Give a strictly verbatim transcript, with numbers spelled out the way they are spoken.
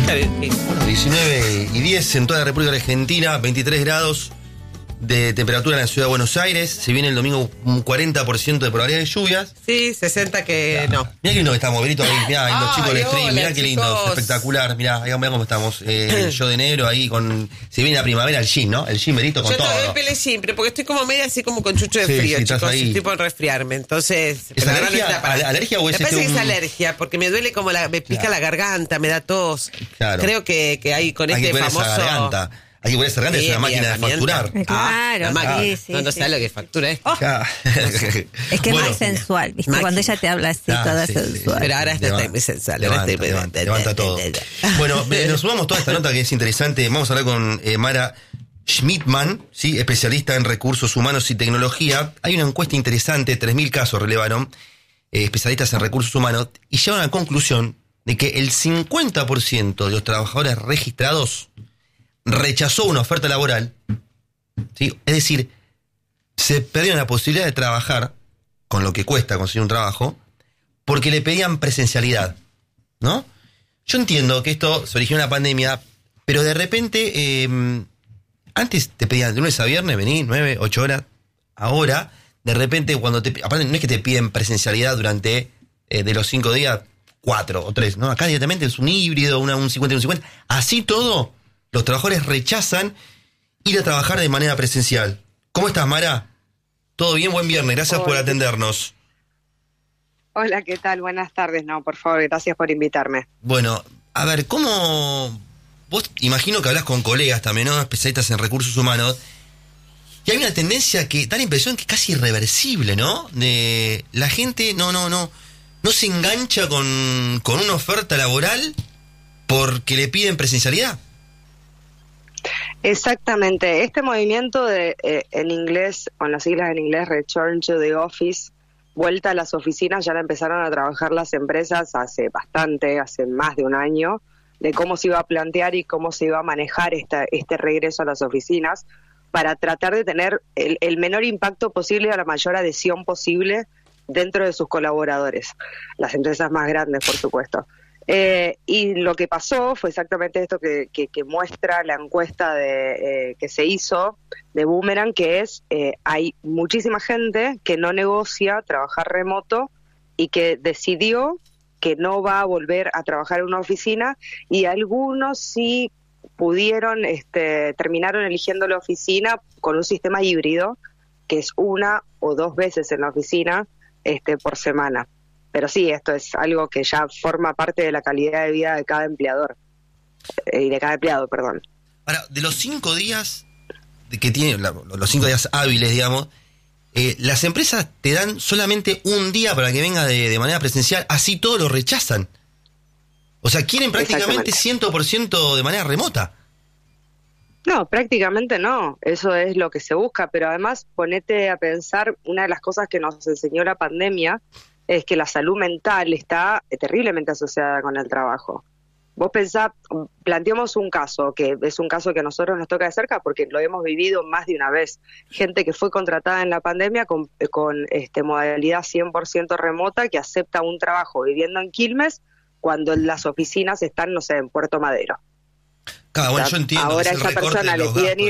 Mica, ¿qué? Bueno, diecinueve y diez en toda la República Argentina, veintitrés grados de temperatura en la ciudad de Buenos Aires. Se viene el domingo un cuarenta por ciento de probabilidad de lluvias. Sí, sesenta que Mirá, no. Mirá qué lindo que estamos, Benito, ahí, mirá, ahí los Ay, chicos del stream, hola, mirá qué lindo, chicos. espectacular, mirá, ahí, mirá cómo estamos. Eh, yo de enero ahí con... Se viene la primavera, el gin, ¿no? El gin, Benito, con Yo todo. todavía peleé siempre, porque estoy como media así como con chucho de Sí, frío, sí, estás chicos. ahí. Estoy por resfriarme, entonces... ¿Es pero ahora alergia? no está para- ¿Al- alergia o es Me este parece que un- es alergia, porque me duele como la... Me pica Claro. la garganta, me da tos. Claro. Creo que, que hay con Hay este que poner famoso... esa garganta. Hay que poner esa garganta, Sí, es una mi máquina de herramienta. facturar. Ah, Claro, la máquina. sí, sí, no, no sí. sabes lo que factura es. Oh, Ya. es que es Bueno, más sensual, ¿viste? máquina. Cuando ella te habla así, Ah, toda sí, sí, sensual. Pero ahora está Levanta, muy sensual. ahora Levanta, estoy- levanta, levanta todo. Bueno, eh, nos sumamos toda esta nota que es interesante. Vamos a hablar con eh, Mara Schmidtman, ¿sí? Especialista en recursos humanos y tecnología. Hay una encuesta interesante, tres mil casos relevaron, eh, especialistas en recursos humanos, y llevan a la conclusión de que el cincuenta por ciento de los trabajadores registrados rechazó una oferta laboral, ¿sí? Es decir, se perdieron la posibilidad de trabajar con lo que cuesta conseguir un trabajo porque le pedían presencialidad, ¿no? Yo entiendo que esto se originó en la pandemia, pero de repente, eh, antes te pedían de lunes a viernes, vení, nueve, ocho horas. Ahora, de repente, cuando te... Aparte, no es que te piden presencialidad durante, eh, de los cinco días, cuatro o tres, ¿no? Acá directamente es un híbrido, una, un cincuenta y un cincuenta. Así todo, los trabajadores rechazan ir a trabajar de manera presencial. ¿Cómo estás, Mara? ¿Todo bien? Buen viernes. Gracias Hola. por atendernos. Hola, ¿qué tal? Buenas tardes. No, por favor, gracias por invitarme. Bueno, a ver, ¿cómo...? Vos imagino que hablas con colegas también, ¿no? Especialistas en recursos humanos. Y hay una tendencia que da la impresión que es casi irreversible, ¿no? De la gente no, no, no, no se engancha con, con una oferta laboral porque le piden presencialidad. Exactamente. Este movimiento de, eh, en inglés, con las siglas en inglés, Return to the Office, vuelta a las oficinas, ya la empezaron a trabajar las empresas hace bastante, hace más de un año, de cómo se iba a plantear y cómo se iba a manejar esta, este regreso a las oficinas para tratar de tener el, el menor impacto posible o la mayor adhesión posible dentro de sus colaboradores, las empresas más grandes, por supuesto. Eh, y lo que pasó fue exactamente esto que, que, que muestra la encuesta de, eh, que se hizo de Boomerang, que es, eh, hay muchísima gente que no negocia trabajar remoto y que decidió que no va a volver a trabajar en una oficina, y algunos sí pudieron, este, terminaron eligiendo la oficina con un sistema híbrido, que es una o dos veces en la oficina este, por semana. Pero sí, esto es algo que ya forma parte de la calidad de vida de cada empleador, eh, y de cada empleado, perdón. Ahora, de los cinco días de que tienen, la- los cinco días hábiles, digamos, eh, las empresas te dan solamente un día para que venga de, de manera presencial, así todos lo rechazan. O sea, quieren prácticamente Exactamente. cien por ciento de manera remota. No, prácticamente no, eso es lo que se busca, pero además ponete a pensar, una de las cosas que nos enseñó la pandemia es que la salud mental está terriblemente asociada con el trabajo. Vos pensá, planteamos un caso, que es un caso que a nosotros nos toca de cerca porque lo hemos vivido más de una vez. Gente que fue contratada en la pandemia con, con este, modalidad cien por ciento remota, que acepta un trabajo viviendo en Quilmes cuando las oficinas están, no sé, en Puerto Madero. Cada bueno, O sea, yo entiendo. que ahora es el esa recorte persona de le los piden gastos.